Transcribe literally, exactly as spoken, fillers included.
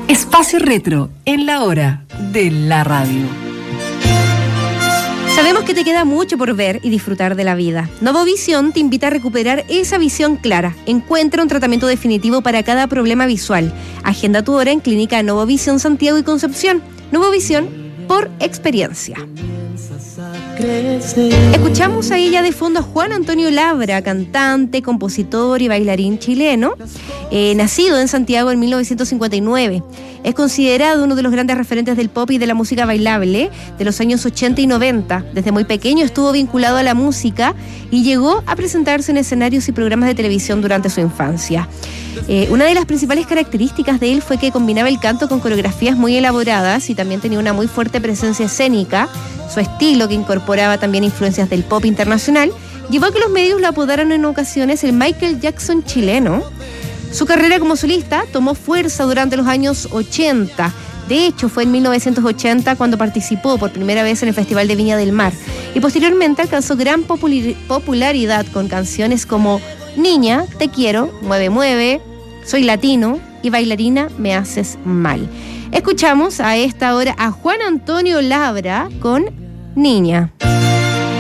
Espacio Retro, en la hora de la radio. Sabemos que te queda mucho por ver y disfrutar de la vida. Novovisión te invita a recuperar esa visión clara. Encuentra un tratamiento definitivo para cada problema visual. Agenda tu hora en Clínica Novovisión Santiago y Concepción. Novovisión por experiencia. Escuchamos a ella de fondo a Juan Antonio Labra, cantante, compositor y bailarín chileno, eh, nacido en Santiago en mil novecientos cincuenta y nueve. Es considerado uno de los grandes referentes del pop y de la música bailable de los años ochenta y noventa. Desde muy pequeño estuvo vinculado a la música y llegó a presentarse en escenarios y programas de televisión durante su infancia. Eh, una de las principales características de él fue que combinaba el canto con coreografías muy elaboradas y también tenía una muy fuerte presencia escénica. Su estilo, que incorporaba también influencias del pop internacional, llevó a que los medios lo apodaran en ocasiones el Michael Jackson chileno. Su carrera como solista tomó fuerza durante los años ochenta. De hecho, fue en mil novecientos ochenta cuando participó por primera vez en el Festival de Viña del Mar y posteriormente alcanzó gran popularidad con canciones como Niña, Te Quiero, Mueve Mueve, Soy Latino y Bailarina, Me Haces Mal. Escuchamos a esta hora a Juan Antonio Labra con Niña.